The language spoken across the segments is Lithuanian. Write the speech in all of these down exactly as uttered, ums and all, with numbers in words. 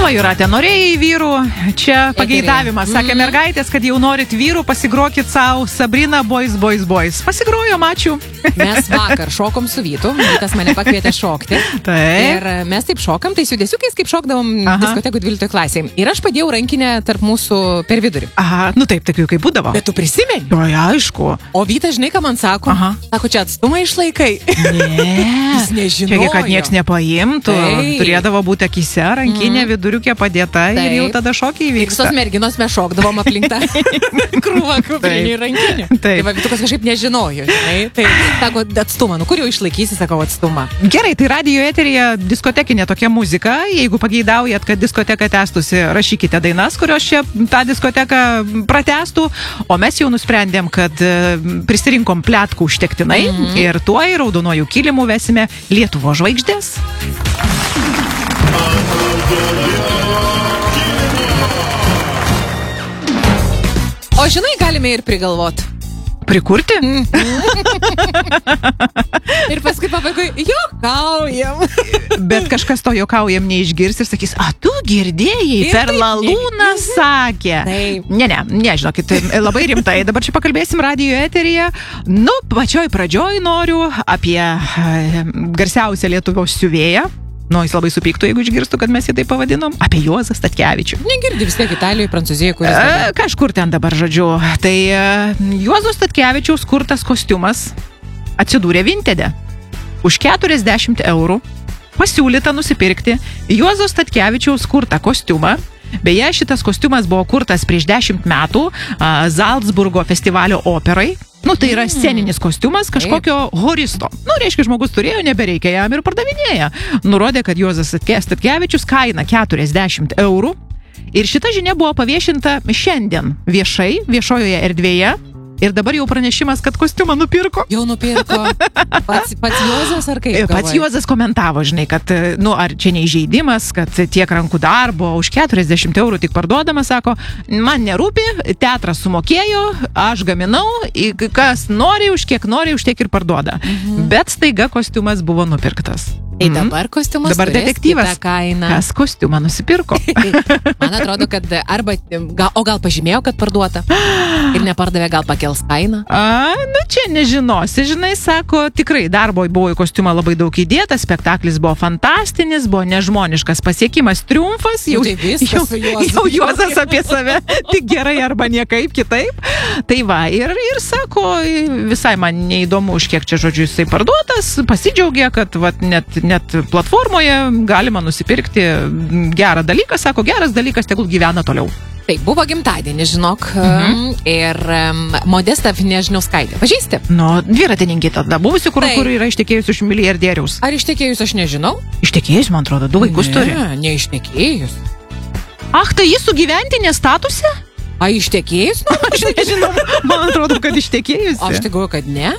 Va, Jūratė, norėjai vyrų, čia pageidavimas. Sakė Mhm. mergaitės, kad jau norit vyrų, pasigrokit savo Sabrina Boys, Boys, Boys. Pasigrojom, ačiū. Mes vakar šokom su Vytu, Vytas mane pakvietė šokti. Taip. Ir mes taip šokam, tai judesiukais, kaip šokdavom Aha. diskotekų dvyliktoje klasėje. Ir aš padėjau rankinę tarp mūsų per vidurį. Aha, nu taip, taip jau kaip būdavo. Bet tu prisimeni? O, aišku. O Vytas, žinai, ką man sako? Aha. Sako, čia atstumą išlaikai. Ne. Jis nežinojo. Čiagi, kad nieks nepaimtų. Taip. Turėdavo būti akise, rankinė Mhm. viduriukė padėta ir jau Taip. tada šokiai Ir visos vyksta. merginos mes šokdavom aplink tą krūvą kuprinių rankinių. Taip. Tai va, Vytukas kažkaip nežinojo, žinai. Tai sako, atstumą, nu kur jau išlaikysi, sakau, atstumą. Gerai, tai radijo eteryje diskotekinė tokia muzika. Jeigu pageidaujat, kad diskoteka tęstųsi, rašykite dainas, kurios čia tą diskoteką pratęstų. O mes jau nusprendėm, kad e, prisirinkom pletkų užtektinai Mhm. ir tuo į raudonuoju kilimu vesime Lietuvo žvaigždės. O žinai, galime ir prigalvot. Prikurti? Ir paskui pabaigai, juokaujam. Bet kažkas to juokaujam neišgirs ir sakys, a tu girdėjai, Ir per taip, lalūną sakė. Taip. Ne, ne, ne, žinokit, labai rimtai. Dabar čia pakalbėsim radijo eteryje. Nu, pačioj pradžioj noriu apie e, garsiausią Lietuvos siuvėją. Nu, jis labai supyktų, jeigu išgirstų, kad mes jį taip pavadinom. Apie Juozą Statkevičių. Negirdi vis tiek Italijoje, Prancūzijoje, kuris... E, kažkur ten dabar, žodžiu. Tai e, Juozo Statkevičiaus kurtas kostiumas atsidūrė Vintede. Už keturiasdešimt eurų pasiūlyta nusipirkti Juozo Statkevičiaus kurtą kostiumą. Beje, šitas kostiumas buvo kurtas prieš dešimt metų a, Zalcburgo festivalio operai. Nu, tai yra sceninis kostiumas kažkokio horisto. Nu, reiškia, žmogus turėjo, nebereikia jam ir pardavinėja. Nurodė, kad Juozas Statkevičius kaina keturiasdešimt eurų. Ir šita žinia buvo paviešinta šiandien viešai, viešojoje erdvėje. Ir dabar jau pranešimas, kad kostiumą nupirko. Jau nupirko. Pats, pats Juozas ar kaip? Pats Juozas komentavo, žinai, kad, nu, ar čia neįžeidimas, kad tiek rankų darbo už keturiasdešimt eurų tik parduodama, sako, man nerūpi, teatras sumokėjo, aš gaminau, i- kas nori, už kiek nori, už tiek ir parduoda. Mhm. Bet staiga kostiumas buvo nupirktas. Tai Mhm. dabar kostiumas Dabar turės detektyvas. kitą kainą. Kas kostiumą nusipirko? Man atrodo, kad arba, gal, o gal pažymėjo, kad parduota ir nepardavė, gal pakels kainą. A, nu čia nežinosi, žinai, sako, tikrai darbo buvo į kostiumą labai daug įdėta, spektaklis buvo fantastinis, buvo nežmoniškas pasiekimas, triumfas, jau, Nu, tai viskas jau, su Juozu. jau Juozas apie save, tik gerai arba niekaip kitaip. Tai va, ir, ir sako, visai man neįdomu, už kiek čia žodžiu jisai parduotas, pasidžiaugė, kad vat, net, net platformoje galima nusipirkti gerą dalyką, sako, geras dalykas, tegul gyvena toliau. Taip, buvo gimtadienis, žinok, Mhm. um, ir um, Modesta Vnežniauskaitė. Pažįsti? Nu, dviratininkė tada buvusi, kur, Taip. kur yra ištekėjusi už milijardieriaus. Ar ištekėjus, aš nežinau. Ištekėjus, man atrodo, du vaikus turi. Ne, neištekėjus. Ach, tai jis sugyventinė statuse? A, ištekėjus? Nu, Aš nežinau, man atrodo, kad ištekėjusi. aš tik galvoju, kad ne.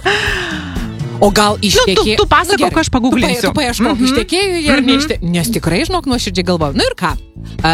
O gal ištekėjo... tu pasakok, aš paguglinsiu. Tu, pa, tu paieškok, Mhm. ištekėjo ir Mhm. neištekėjo. Nes tikrai, žinok, nuoširdžiai galvoju. Nu ir ką?